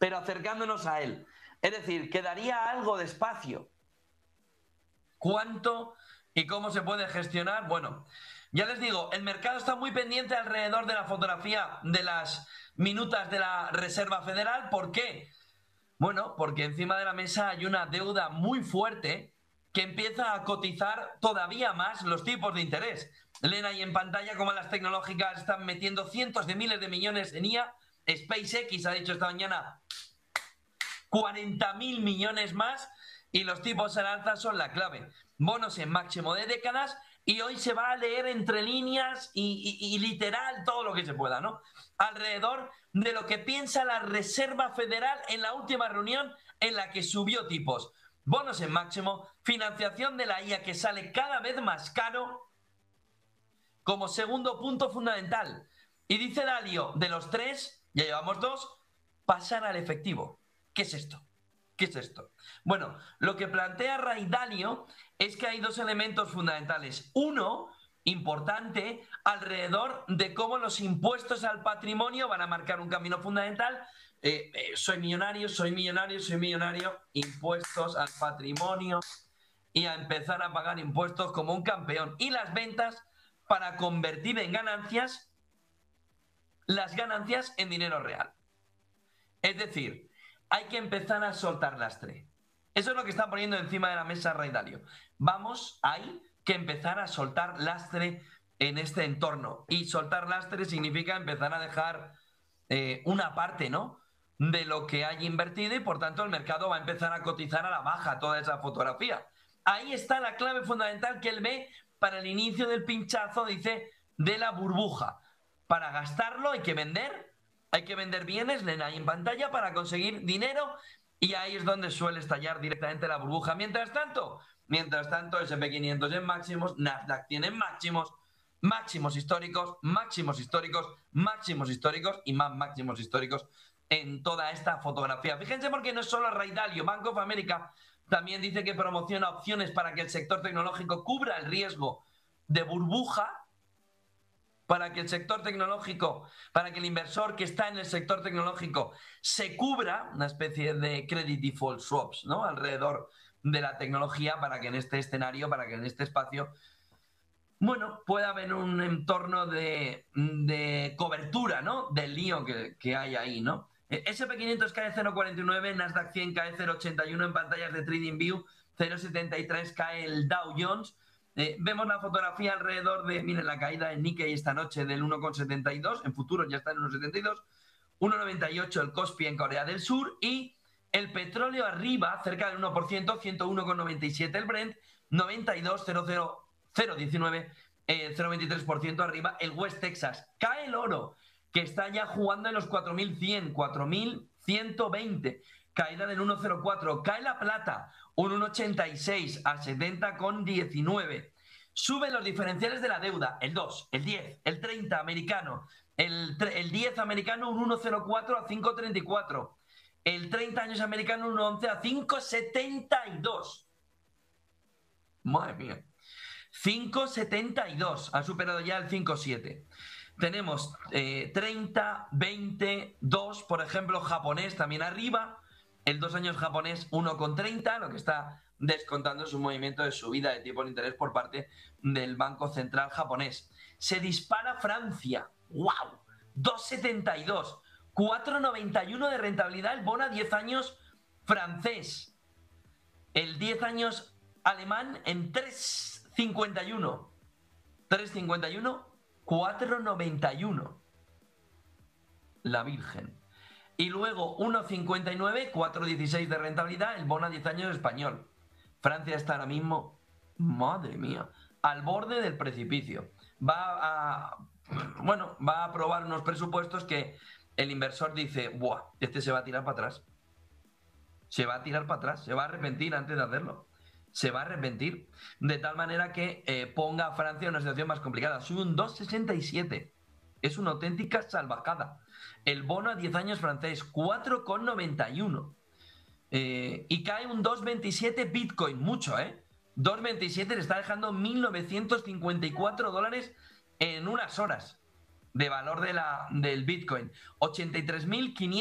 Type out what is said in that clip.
pero acercándonos a él. Es decir, quedaría algo de espacio. ¿Cuánto y cómo se puede gestionar? Bueno, ya les digo, el mercado está muy pendiente alrededor de la fotografía de las minutas de la Reserva Federal. ¿Por qué? Bueno, porque encima de la mesa hay una deuda muy fuerte que empieza a cotizar todavía más los tipos de interés. Leen ahí en pantalla cómo las tecnológicas están metiendo cientos de miles de millones en IA. SpaceX ha dicho esta mañana 40.000 millones más y los tipos al alza son la clave. Bonos en máximo de décadas y hoy se va a leer entre líneas y literal todo lo que se pueda, ¿no? Alrededor de lo que piensa la Reserva Federal en la última reunión en la que subió tipos. Bonos en máximo, financiación de la IA que sale cada vez más caro como segundo punto fundamental. Y dice Dalio, de los tres, ya llevamos dos, pasar al efectivo. ¿Qué es esto? ¿Qué es esto? Bueno, lo que plantea Ray Dalio es que hay dos elementos fundamentales. Uno, importante, alrededor de cómo los impuestos al patrimonio van a marcar un camino fundamental. Soy millonario, soy millonario, soy millonario, impuestos al patrimonio y a empezar a pagar impuestos como un campeón. Y las ventas para convertir en ganancias las ganancias en dinero real. Es decir, hay que empezar a soltar lastre. Eso es lo que está poniendo encima de la mesa Ray Dalio. Hay que empezar a soltar lastre en este entorno. Y soltar lastre significa empezar a dejar una parte, ¿no?, de lo que hay invertido y por tanto el mercado va a empezar a cotizar a la baja toda esa fotografía. Ahí está la clave fundamental que él ve para el inicio del pinchazo, dice, de la burbuja. Para gastarlo hay que vender bienes, leen ahí en pantalla, para conseguir dinero y ahí es donde suele estallar directamente la burbuja. Mientras tanto, S&P 500 en máximos, Nasdaq tiene máximos, máximos históricos, máximos históricos, máximos históricos y más máximos históricos en toda esta fotografía. Fíjense porque no es solo Ray Dalio, Bank of America también dice que promociona opciones para que el sector tecnológico cubra el riesgo de burbuja, para que el sector tecnológico, para que el inversor que está en el sector tecnológico se cubra, una especie de credit default swaps, ¿no?, alrededor de la tecnología, para que en este escenario, para que en este espacio, bueno, pueda haber un entorno de cobertura, ¿no?, del lío que hay ahí, ¿no? S&P 500 cae 0,49, Nasdaq 100 cae 0,81 en pantallas de TradingView, 0,73 cae el Dow Jones. Vemos la fotografía alrededor de, miren, la caída de Nikkei esta noche del 1,72, en futuros ya está en 1,72, 1,98 el Kospi en Corea del Sur y el petróleo arriba, cerca del 1%, 101,97 el Brent, 92,019, 0,23% arriba el West Texas. Cae el oro, que está ya jugando en los 4.100, 4.120, caída del 1,04. Cae la plata, un 1,86 a 70,19. Suben los diferenciales de la deuda, el 2, el 10, el 30 americano, el 10 americano un 1,04 a 5,34. El 30 años americano un 1,11 a 5,72. Madre mía. 5,72. Ha superado ya el 5,7. Tenemos 30, 20, 2, por ejemplo, japonés también arriba. El 2 años japonés 1,30, lo que está descontando es un movimiento de subida de tipo de interés por parte del Banco Central japonés. Se dispara Francia. ¡Wow! 2,72. 4,91 de rentabilidad el bono a 10 años francés. El 10 años alemán en 3,51. 3,51, 4,91. La Virgen. Y luego 1,59, 4,16 de rentabilidad el bono a 10 años español. Francia está ahora mismo, madre mía, al borde del precipicio. Va a aprobar unos presupuestos que el inversor dice, ¡buah! Este se va a tirar para atrás. Se va a tirar para atrás, se va a arrepentir antes de hacerlo. Se va a arrepentir. De tal manera que ponga a Francia en una situación más complicada. Sube un 2,67. Es una auténtica salvajada. El bono a 10 años francés, 4,91. Y cae un 2,27 Bitcoin. Mucho, 2,27 le está dejando $1.954 en unas horas de valor del Bitcoin. 83.500